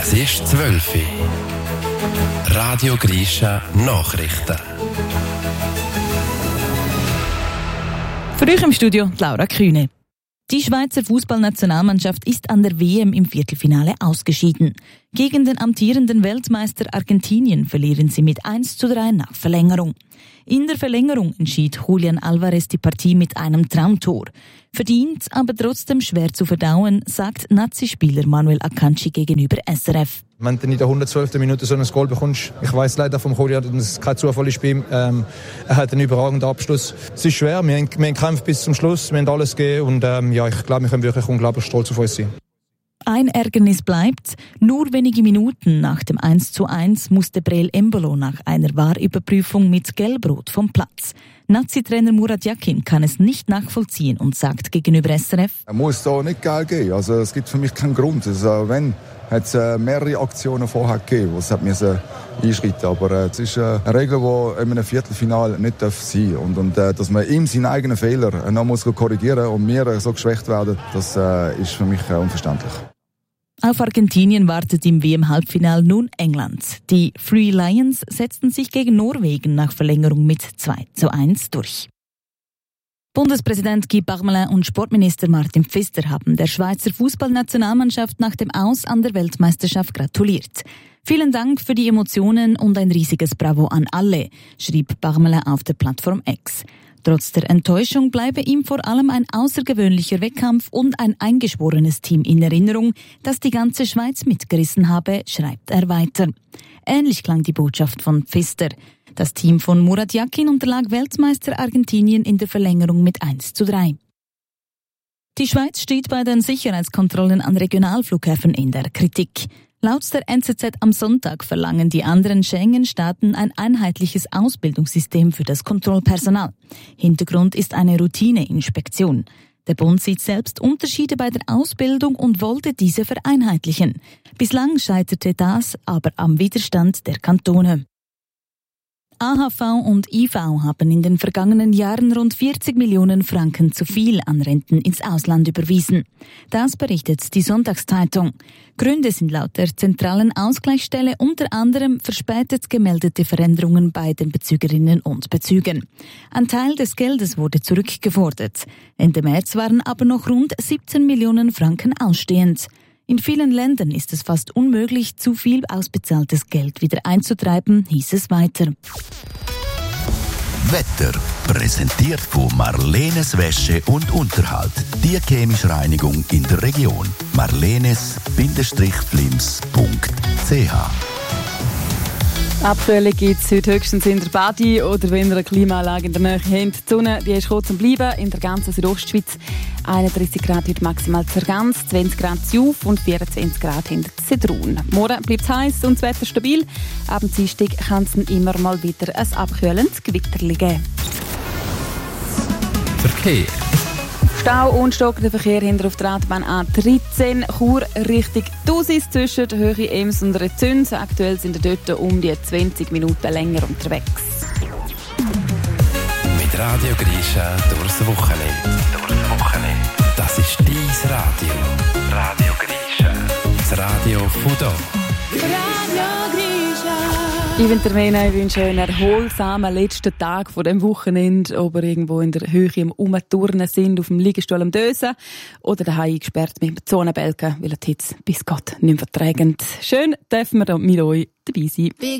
Es ist 12 Uhr. Radio Grisha Nachrichten. Für euch im Studio Laura Kühne. Die Schweizer Fußballnationalmannschaft ist an der WM im Viertelfinale ausgeschieden. Gegen den amtierenden Weltmeister Argentinien verlieren sie mit 1:3 nach Verlängerung. In der Verlängerung entschied Julian Alvarez die Partie mit einem Traumtor. Verdient, aber trotzdem schwer zu verdauen, sagt Nazi-Spieler Manuel Akanji gegenüber SRF. Wenn du in der 112. Minute so ein Goal bekommst, ich weiss leider vom Julian, dass es kein Zufall ist bei ihm. Er hat einen überragenden Abschluss. Es ist schwer, wir haben gekämpft bis zum Schluss, wir haben alles gegeben und ich glaube, wir können wirklich unglaublich stolz auf uns sein. Ein Ärgernis bleibt. Nur wenige Minuten nach dem 1:1 musste Breel Embolo nach einer VAR-Überprüfung mit Gelbrot vom Platz. Nazi-Trainer Murat Yakin kann es nicht nachvollziehen und sagt gegenüber SRF: Er muss da nicht Geld geben. Also, es gibt für mich keinen Grund. Also, wenn, hat es mehrere Aktionen vorher gegeben, wo es einschreiten musste. Aber es ist eine Regel, die in einem Viertelfinale nicht sein darf. Und dass man ihm seinen eigenen Fehler noch muss korrigieren und wir so geschwächt werden, das ist für mich unverständlich. Auf Argentinien wartet im WM-Halbfinale nun England. Die Three Lions setzten sich gegen Norwegen nach Verlängerung mit 2:1 durch. Bundespräsident Guy Parmelin und Sportminister Martin Pfister haben der Schweizer Fußballnationalmannschaft nach dem Aus an der Weltmeisterschaft gratuliert. Vielen Dank für die Emotionen und ein riesiges Bravo an alle, schrieb Parmelin auf der Plattform X. Trotz der Enttäuschung bleibe ihm vor allem ein außergewöhnlicher Wettkampf und ein eingeschworenes Team in Erinnerung, das die ganze Schweiz mitgerissen habe, schreibt er weiter. Ähnlich klang die Botschaft von Pfister. Das Team von Murat Yakin unterlag Weltmeister Argentinien in der Verlängerung mit 1:3. Die Schweiz steht bei den Sicherheitskontrollen an Regionalflughäfen in der Kritik. Laut der NZZ am Sonntag verlangen die anderen Schengen-Staaten ein einheitliches Ausbildungssystem für das Kontrollpersonal. Hintergrund ist eine Routineinspektion. Der Bund sieht selbst Unterschiede bei der Ausbildung und wollte diese vereinheitlichen. Bislang scheiterte das aber am Widerstand der Kantone. AHV und IV haben in den vergangenen Jahren rund 40 Millionen Franken zu viel an Renten ins Ausland überwiesen. Das berichtet die Sonntagszeitung. Gründe sind laut der zentralen Ausgleichsstelle unter anderem verspätet gemeldete Veränderungen bei den Bezügerinnen und Bezügern. Ein Teil des Geldes wurde zurückgefordert. Ende März waren aber noch rund 17 Millionen Franken ausstehend. In vielen Ländern ist es fast unmöglich, zu viel ausbezahltes Geld wieder einzutreiben, hieß es weiter. Wetter präsentiert von Marlenes Wäsche und Unterhalt. Die chemische Reinigung in der Region. marlenes-flims.ch. Abkühlung gibt es heute höchstens in der Badi oder wenn ihr eine Klimaanlage in der Nähe habt. Die Sonne die ist kurz am Bleiben in der ganzen Südostschweiz. 31 Grad heute maximal zur Gans, 20 Grad zu Juf und 24 Grad hinter Zedrun. Morgen bleibt es heiß und das Wetter stabil. Ab dem Dienstag kann es immer mal wieder ein abkühlendes Gewitter geben. Verkehr. Stau und stockender Verkehr hinter auf der Autobahn A13, Chur Richtung Thusis zwischen Höhe Ems und Rezüns. Aktuell sind wir dort um die 20 Minuten länger unterwegs. Mit Radio Grisha durchs Wochenende. Das ist dein Radio. Radio Grisha. Das Radio von da. Ich wünsche einen erholsamen letzten Tag von dem Wochenende, ob ihr irgendwo in der Höhe im Umturnen sind, auf dem Liegestuhl am Dösen oder daheim eingesperrt mit dem Zonenbelgen, weil die Hitze bis Gott nicht mehr verträgt. Schön dürfen wir mit euch dabei sein.